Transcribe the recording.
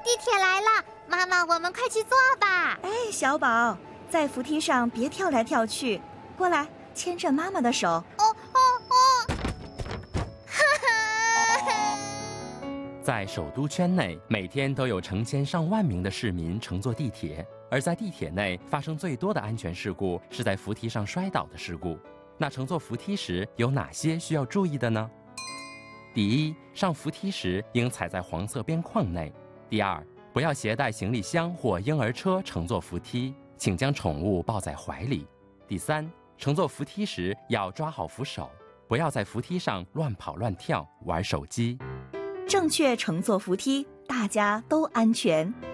地铁来了，妈妈，我们快去坐吧。 哎，小宝，在扶梯上别跳来跳去，过来，牵着妈妈的手。 哦。 在首都圈内，每天都有成千上万名的市民乘坐地铁，而在地铁内发生最多的安全事故是在扶梯上摔倒的事故。那乘坐扶梯时有哪些需要注意的呢？第一，上扶梯时应踩在黄色边框内。第二，不要携带行李箱或婴儿车乘坐扶梯，请将宠物抱在怀里。第三，乘坐扶梯时要抓好扶手，不要在扶梯上乱跑乱跳，玩手机。 正确乘坐扶梯，大家都安全。